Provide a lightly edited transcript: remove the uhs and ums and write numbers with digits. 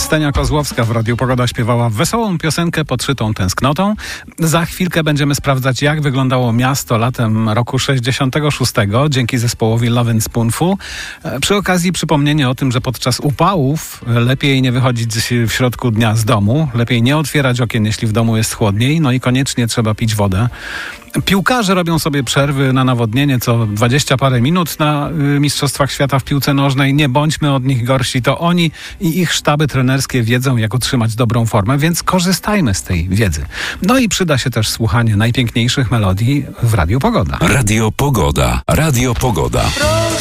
Ksenia Kozłowska w Radiu Pogoda śpiewała wesołą piosenkę podszytą tęsknotą. Za chwilkę będziemy sprawdzać, jak wyglądało miasto latem roku 66 dzięki zespołowi Lovin' Spoonful. Przy okazji przypomnienie o tym, że podczas upałów lepiej nie wychodzić w środku dnia z domu, lepiej nie otwierać okien, jeśli w domu jest chłodniej, no i koniecznie trzeba pić wodę. Piłkarze robią sobie przerwy na nawodnienie co 20 parę minut na Mistrzostwach Świata w piłce nożnej. Nie bądźmy od nich gorsi. To oni i ich sztaby trenerskie wiedzą, jak utrzymać dobrą formę, więc korzystajmy z tej wiedzy. No i przyda się też słuchanie najpiękniejszych melodii w Radiu Pogoda. Radio Pogoda. Radio Pogoda.